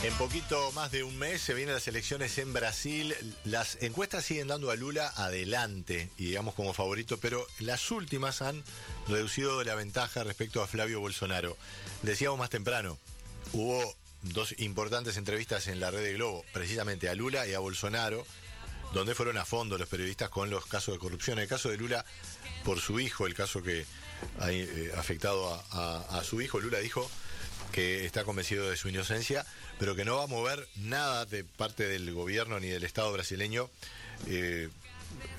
En poquito más de un mes se vienen las elecciones en Brasil. Las encuestas siguen dando a Lula adelante y digamos como favorito, pero las últimas han reducido la ventaja respecto a Flavio Bolsonaro. Decíamos más temprano, hubo dos importantes entrevistas en la red de Globo, precisamente a Lula y a Bolsonaro, donde fueron a fondo los periodistas con los casos de corrupción. El caso de Lula por su hijo, el caso que ha afectado a su hijo, Lula dijo que está convencido de su inocencia, pero que no va a mover nada de parte del gobierno ni del Estado brasileño